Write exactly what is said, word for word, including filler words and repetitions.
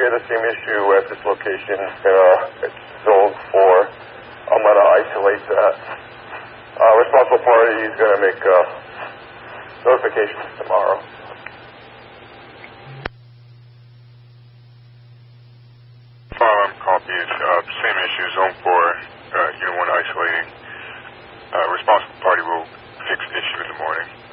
we had the same issue at this location. Uh, it's zone four. I'm going to isolate that. Uh, responsible party is going to make uh, notifications tomorrow. Firearm copy is uh, same issue, zone four, uh, unit one isolating. Uh, responsible party will fix the issue in the morning.